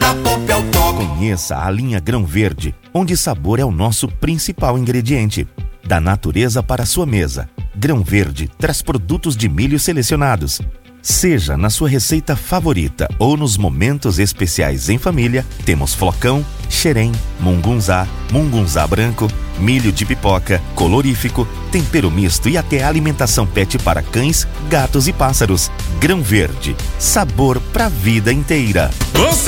da Pop é o top. Conheça a linha Grão Verde, onde sabor é o nosso principal ingrediente. Da natureza para a sua mesa, Grão Verde traz produtos de milho selecionados. Seja na sua receita favorita ou nos momentos especiais em família, temos flocão, xerém, mungunzá, mungunzá branco, milho de pipoca, colorífico, tempero misto e até alimentação pet para cães, gatos e pássaros. Grão Verde, sabor pra vida inteira. Você